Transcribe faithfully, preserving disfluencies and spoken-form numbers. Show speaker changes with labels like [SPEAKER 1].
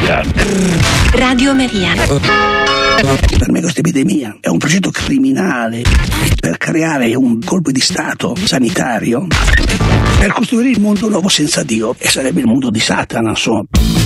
[SPEAKER 1] Radio Maria.
[SPEAKER 2] Per me questa epidemia è un progetto criminale per creare un colpo di stato sanitario per costruire il mondo nuovo senza Dio, e sarebbe il mondo di Satana, insomma.